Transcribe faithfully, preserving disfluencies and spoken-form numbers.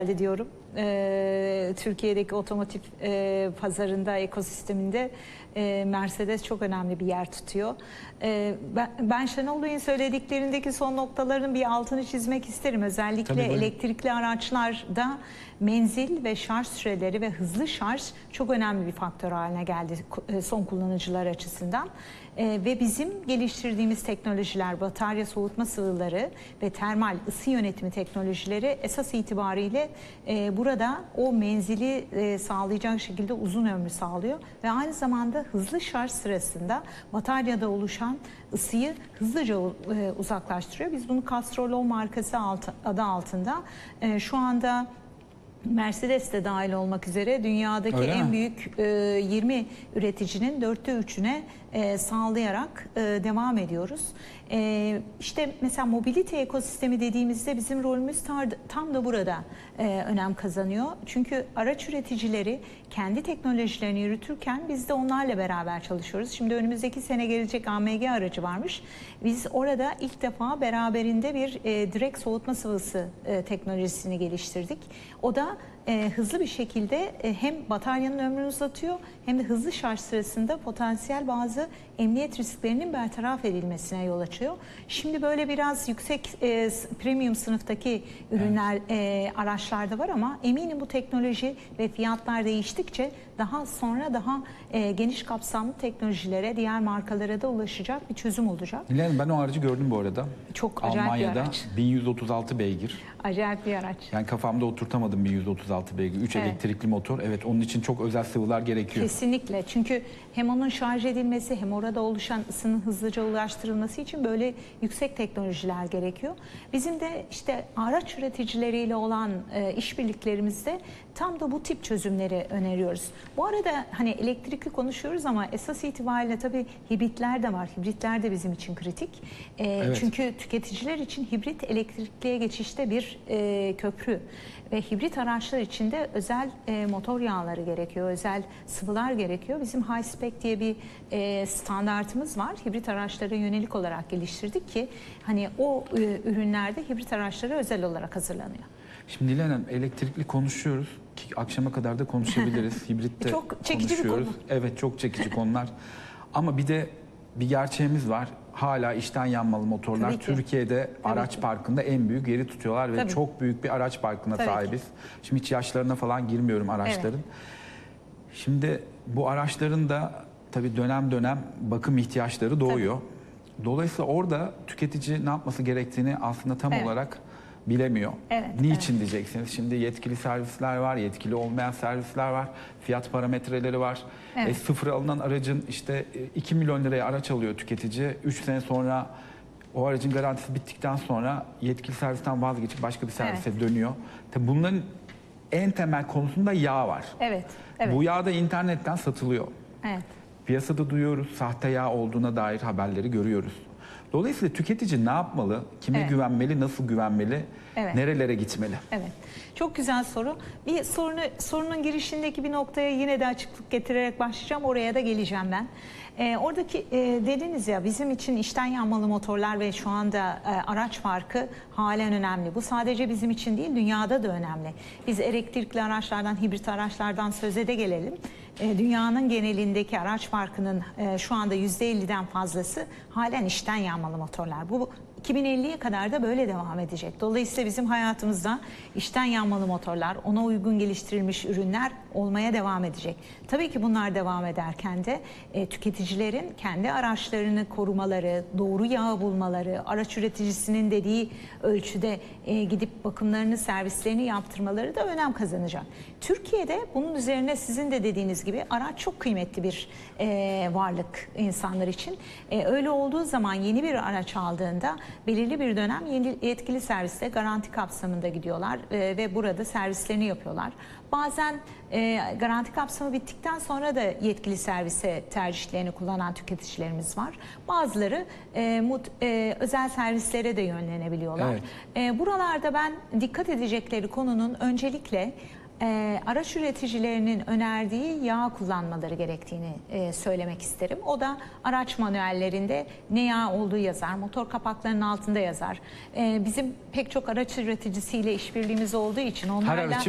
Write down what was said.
diyorum. Ee, Türkiye'deki otomotiv e, pazarında, ekosisteminde e, Mercedes çok önemli bir yer tutuyor. E, ben, ben Şenol Bey'in söylediklerindeki son noktaların bir altını çizmek isterim. Özellikle Tabii, elektrikli araçlarda menzil ve şarj süreleri ve hızlı şarj çok önemli bir faktör haline geldi son kullanıcılar açısından. Ee, ve bizim geliştirdiğimiz teknolojiler, batarya soğutma sıvıları ve termal ısı yönetimi teknolojileri esas itibariyle e, burada o menzili e, sağlayacak şekilde uzun ömrü sağlıyor ve aynı zamanda hızlı şarj sırasında bataryada oluşan ısıyı hızlıca e, uzaklaştırıyor. Biz bunu Castrol'o markası altı, adı altında e, şu anda Mercedes de dahil olmak üzere dünyadaki Öyle en mi? büyük e, yirmi üreticinin dörtte üçüne e, sağlayarak e, devam ediyoruz. E, işte mesela mobilite ekosistemi dediğimizde bizim rolümüz tar- tam da burada e, önem kazanıyor. Çünkü araç üreticileri kendi teknolojilerini yürütürken biz de onlarla beraber çalışıyoruz. Şimdi önümüzdeki sene gelecek A M G aracı varmış. Biz orada ilk defa beraberinde bir e, direkt soğutma sıvısı e, teknolojisini geliştirdik. O da e, hızlı bir şekilde e, hem bataryanın ömrünü uzatıyor hem de hızlı şarj sırasında potansiyel bazı emniyet risklerinin bertaraf edilmesine yol açıyor. Şimdi böyle biraz yüksek e, premium sınıftaki ürünler, evet. e, araçlarda var ama eminim bu teknoloji ve fiyatlar değiştikçe daha sonra daha e, geniş kapsamlı teknolojilere, diğer markalara da ulaşacak bir çözüm olacak. Dilan, ben o aracı gördüm bu arada. Çok acayip Almanya'da bir araç. bin yüz otuz altı beygir. Acayip bir araç. Yani kafamda oturtamadım bin yüz otuz altı beygir. üç Evet. elektrikli motor. Evet, onun için çok özel sıvılar gerekiyor. Kesinlikle. Çünkü hem onun şarj edilmesi hem orada oluşan ısının hızlıca ulaştırılması için böyle yüksek teknolojiler gerekiyor. Bizim de işte araç üreticileriyle olan e, işbirliklerimizde tam da bu tip çözümleri öneriyoruz. Bu arada hani elektrikli konuşuyoruz ama esas itibariyle tabii hibritler de var. Hibritler de bizim için kritik. E, Evet. Çünkü tüketiciler için hibrit elektrikliye geçişte bir e, köprü. Ve hibrit araçlar için de özel e, motor yağları gerekiyor, özel sıvılar gerekiyor. Bizim High Spec diye bir e, standartımız var. Hibrit araçlara yönelik olarak geliştirdik ki hani o e, ürünlerde hibrit araçlara özel olarak hazırlanıyor. Şimdi Dilan Hanım, elektrikli konuşuyoruz ki akşama kadar da konuşabiliriz. Hibrit de Çok çekici bir konuşuyoruz. konu. Evet, çok çekici konular. Ama bir de bir gerçeğimiz var. Hala içten yanmalı motorlar Tabii ki. Türkiye'de Tabii araç ki. parkında en büyük yeri tutuyorlar ve Tabii. çok büyük bir araç parkına Tabii sahibiz. ki. Şimdi hiç yaşlarına falan girmiyorum araçların. Evet. Şimdi bu araçların da tabii dönem dönem bakım ihtiyaçları doğuyor. Tabii. Dolayısıyla orada tüketici ne yapması gerektiğini aslında tam Evet. olarak bilemiyor. Evet, Niçin evet. diyeceksiniz? Şimdi yetkili servisler var, yetkili olmayan servisler var, fiyat parametreleri var. Evet. E, sıfır alınan aracın işte iki milyon liraya araç alıyor tüketici. üç sene sonra o aracın garantisi bittikten sonra yetkili servisten vazgeçip başka bir servise Evet. dönüyor. Tabii bunların en temel konusunda yağ var. Evet, evet. Bu yağ da internetten satılıyor. Evet. Piyasada duyuyoruz, sahte yağ olduğuna dair haberleri görüyoruz. Dolayısıyla tüketici ne yapmalı, kime Evet. güvenmeli, nasıl güvenmeli, Evet. nerelere gitmeli? Evet. Çok güzel soru. Bir sorunu, sorunun girişindeki bir noktaya yine de açıklık getirerek başlayacağım. Oraya da geleceğim ben. Ee, oradaki e, dediniz ya bizim için içten yanmalı motorlar ve şu anda e, araç farkı halen önemli. Bu sadece bizim için değil, dünyada da önemli. Biz elektrikli araçlardan, hibrit araçlardan söze de gelelim. E, dünyanın genelindeki araç farkının e, şu anda yüzde elliden fazlası halen içten yanmalı motorlar. Bu iki bin elliye kadar da böyle devam edecek. Dolayısıyla bizim hayatımızda içten yanmalı motorlar, ona uygun geliştirilmiş ürünler olmaya devam edecek. Tabii ki bunlar devam ederken de e, tüketicilerin kendi araçlarını korumaları, doğru yağı bulmaları, araç üreticisinin dediği ölçüde e, gidip bakımlarını, servislerini yaptırmaları da önem kazanacak. Türkiye'de bunun üzerine sizin de dediğiniz gibi araç çok kıymetli bir e, varlık insanlar için. E, öyle olduğu zaman yeni bir araç aldığında belirli bir dönem yeni yetkili serviste garanti kapsamında gidiyorlar e, ve burada servislerini yapıyorlar. Bazen e, garanti kapsamı bittikten sonra da yetkili servise tercihlerini kullanan tüketicilerimiz var. Bazıları e, mut, e, özel servislere de yönlenebiliyorlar. Evet. E, buralarda ben dikkat edecekleri konunun öncelikle e, araç üreticilerinin önerdiği yağ kullanmaları gerektiğini e, söylemek isterim. O da araç manuellerinde ne yağ olduğu yazar, motor kapaklarının altında yazar. E, bizim pek çok araç üreticisiyle işbirliğimiz olduğu için onlarla... Her araç